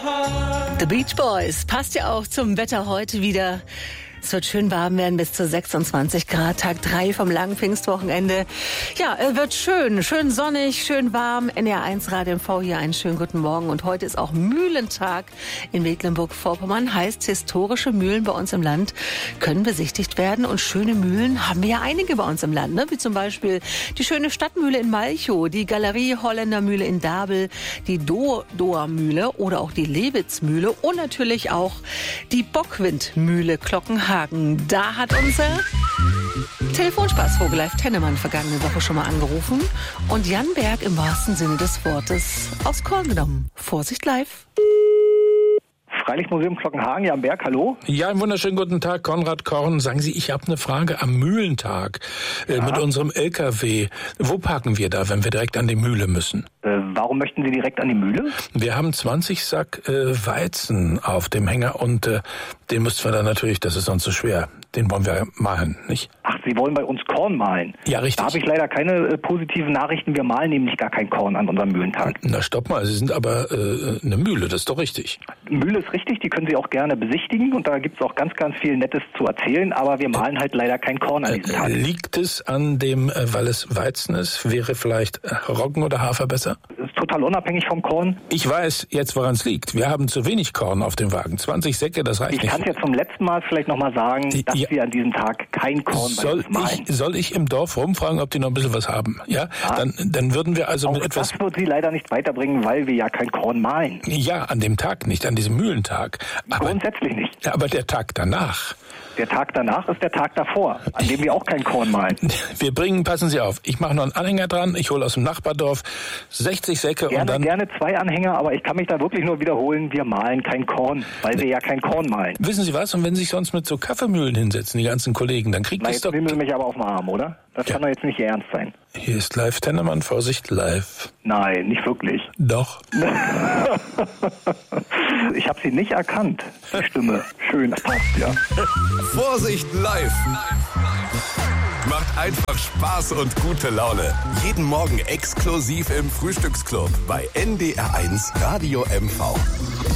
The Beach Boys passt ja auch zum Wetter heute wieder. Es wird schön warm werden, bis zu 26 Grad, Tag 3 vom langen Pfingstwochenende. Ja, wird schön sonnig, schön warm. NR1 Radio MV hier einen schönen guten Morgen. Und heute ist auch Mühlentag in Mecklenburg-Vorpommern. Heißt, historische Mühlen bei uns im Land können besichtigt werden. Und schöne Mühlen haben wir ja einige bei uns im Land, ne? Wie zum Beispiel die schöne Stadtmühle in Malchow, die Galerie Holländer Mühle in Dabel, die Doer Mühle oder auch die Lewitzmühle und natürlich auch die Bockwindmühle Glockenhagen. Da hat unser Telefonspaßvogel Live Tennemann vergangene Woche schon mal angerufen und Jan Berg im wahrsten Sinne des Wortes aufs Korn genommen. Vorsicht live. Freilichtmuseum Glockenhagen, Jan Berg, hallo. Ja, einen wunderschönen guten Tag, Konrad Korn. Sagen Sie, ich habe eine Frage am Mühlentag mit unserem LKW. Wo parken wir da, wenn wir direkt an die Mühle müssen? Warum möchten Sie direkt an die Mühle? Wir haben 20 Sack Weizen auf dem Hänger und den müssten wir dann natürlich, das ist sonst so schwer, den wollen wir mahlen, nicht? Ach, Sie wollen bei uns Korn mahlen? Ja, richtig. Da habe ich leider keine positiven Nachrichten. Wir mahlen nämlich gar kein Korn an unserem Mühlentag. Na, stopp mal, Sie sind aber eine Mühle, das ist doch richtig. Mühle ist richtig, die können Sie auch gerne besichtigen und da gibt es auch ganz, ganz viel Nettes zu erzählen, aber wir mahlen halt leider kein Korn an diesem Tag. Liegt es an dem, weil es Weizen ist, wäre vielleicht Roggen oder Hafer besser? Das ist total unabhängig vom Korn. Ich weiß jetzt, woran es liegt. Wir haben zu wenig Korn auf dem Wagen. 20 Säcke, das reicht nicht. Ich kann es jetzt zum letzten Mal vielleicht nochmal sagen, dass wir an diesem Tag kein Korn bei uns mahlen. Soll ich im Dorf rumfragen, ob die noch ein bisschen was haben? Ja? Dann würden wir also mit etwas... Das wird Sie leider nicht weiterbringen, weil wir ja kein Korn mahlen. Ja, an dem Tag nicht, an diesem Mühlentag. Aber, grundsätzlich nicht. Ja, aber der Tag danach... Der Tag danach ist der Tag davor, an dem wir auch kein Korn mahlen. Wir bringen, passen Sie auf, ich mache noch einen Anhänger dran, ich hole aus dem Nachbardorf 60 Säcke und dann... Gerne 2 Anhänger, aber ich kann mich da wirklich nur wiederholen, wir mahlen kein Korn, weil wir ja kein Korn mahlen. Wissen Sie was, und wenn Sie sich sonst mit so Kaffeemühlen hinsetzen, die ganzen Kollegen, dann kriegt es doch... Jetzt nehmen Sie mich aber auf den Arm, oder? Das kann doch jetzt nicht Ihr Ernst sein. Hier ist Live Tennemann, Vorsicht, live. Nein, nicht wirklich. Doch. Ich habe Sie nicht erkannt, die Stimme. Schön, passt, ja. Vorsicht, live. Macht einfach Spaß und gute Laune. Jeden Morgen exklusiv im Frühstücksclub bei NDR1 Radio MV.